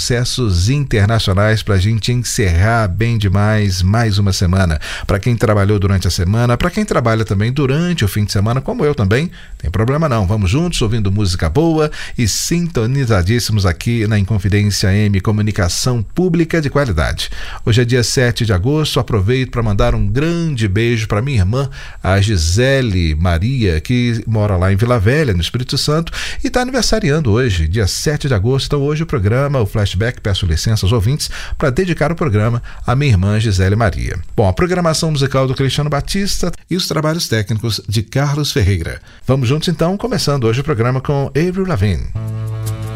sucessos internacionais para a gente encerrar bem demais mais uma semana. Para quem trabalhou durante a semana, para quem trabalha também durante o fim de semana, como eu também, tem problema não. Vamos juntos ouvindo música boa e sintonizadíssimos aqui na Inconfidência M, comunicação pública de qualidade. Hoje é dia 7 de agosto, aproveito para mandar um grande beijo para minha irmã, a Gisele Maria, que mora lá em Vila Velha, no Espírito Santo, e está aniversariando hoje, dia 7 de agosto. Então hoje o programa, o Flashback, peço licença aos ouvintes para dedicar o programa à minha irmã Gisele Maria. Bom, a programação musical do Cristiano Batista e os trabalhos técnicos de Carlos Ferreira. Vamos juntos então, começando hoje o programa com Avril Lavigne.